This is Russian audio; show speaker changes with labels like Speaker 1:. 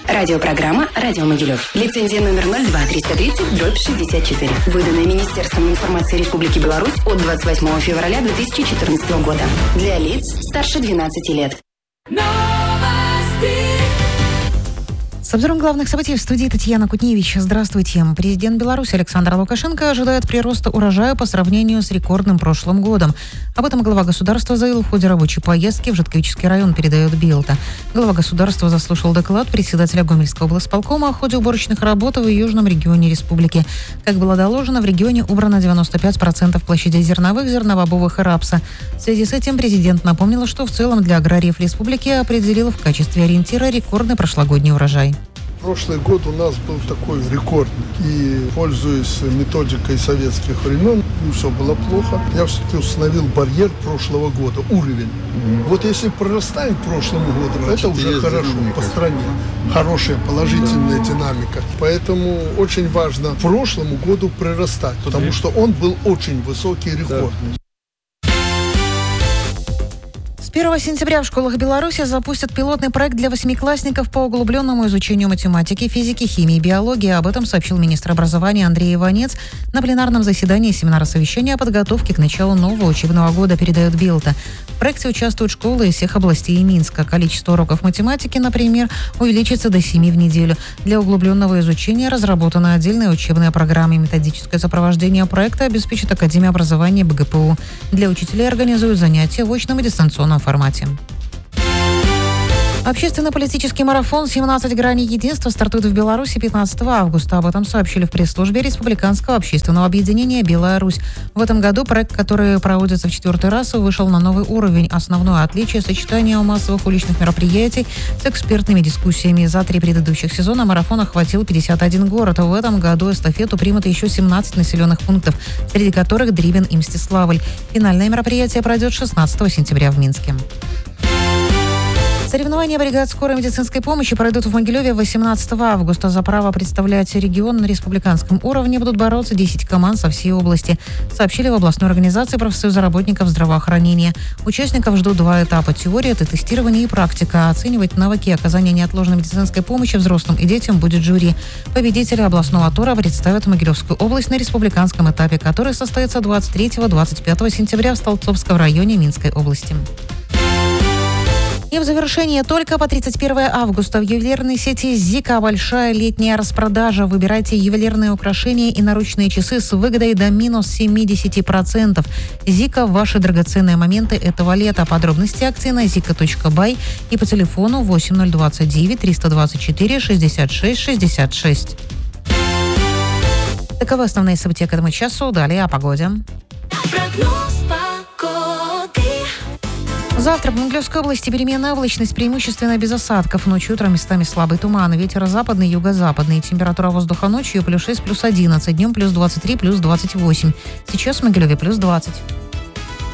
Speaker 1: Радиопрограмма «Радио Могилев». Лицензия номер 02-330-64. Выданная Министерством информации Республики Беларусь от 28 февраля 2014 года. Для лиц старше 12 лет.
Speaker 2: С обзором главных событий в студии Татьяна Кутневич. Здравствуйте. Президент Беларуси Александр Лукашенко ожидает прироста урожая по сравнению с рекордным прошлым годом. Об этом глава государства заявил в ходе рабочей поездки в Житкевичский район, передает Белта. Глава государства заслушал доклад председателя Гомельского облсполкома о ходе уборочных работ в южном регионе республики. Как было доложено, в регионе убрано 95% площадей зерновых, зернобобовых и рапса. В связи с этим президент напомнил, что в целом для аграриев республики определил в качестве ориентира рекордный прошлогодний урожай.
Speaker 3: Прошлый год у нас был такой рекордный. И, пользуясь методикой советских времен, все было плохо. Я все-таки установил барьер прошлого года, уровень. Вот если прорастаем к прошлому году, это уже хорошо по стране. Хорошая положительная динамика. Поэтому очень важно прошлому году прирастать, потому что он был очень высокий и рекордный.
Speaker 2: С 1 сентября в школах Беларуси запустят пилотный проект для восьмиклассников по углубленному изучению математики, физики, химии и биологии. Об этом сообщил министр образования Андрей Иванец на пленарном заседании семинара совещания о подготовке к началу нового учебного года, передает Белта. В проекте участвуют школы из всех областей Минска. Количество уроков математики, например, увеличится до 7 в неделю. Для углубленного изучения разработана отдельная учебная программа. Методическое сопровождение проекта обеспечит Академия образования БГПУ. Для учителей организуют занятия в очном и дистанционном формате. Общественно-политический марафон «17 граней единства» стартует в Беларуси 15 августа. Об этом сообщили в пресс-службе Республиканского общественного объединения «Белая Русь». В этом году проект, который проводится в 4-й раз, вышел на новый уровень. Основное отличие – сочетание массовых уличных мероприятий с экспертными дискуссиями. За 3 предыдущих сезона марафон охватил 51 город. В этом году эстафету примут еще 17 населенных пунктов, среди которых Дривен и Мстиславль. Финальное мероприятие пройдет 16 сентября в Минске. Соревнования бригад скорой медицинской помощи пройдут в Могилеве 18 августа. За право представлять регион на республиканском уровне будут бороться 10 команд со всей области, сообщили в областной организации профсоюза работников здравоохранения. Участников ждут 2 этапа – теория, это тестирование и практика. Оценивать навыки оказания неотложной медицинской помощи взрослым и детям будет жюри. Победители областного тура представят Могилевскую область на республиканском этапе, который состоится 23-25 сентября в Столцовском районе Минской области. И в завершение только по 31 августа в ювелирной сети «Зика» большая летняя распродажа. Выбирайте ювелирные украшения и наручные часы с выгодой до минус 70%. «Зика» – ваши драгоценные моменты этого лета. Подробности акции на zika.by и по телефону 8029 324 66 66. Таковы основные события к этому часу. Далее о погоде. Завтра в Могилевской области переменная облачность, преимущественно без осадков. Ночью, утром местами слабый туман. Ветер западный, юго-западный. Температура воздуха ночью +6, +11. Днем +23, +28. Сейчас в Могилеве +20.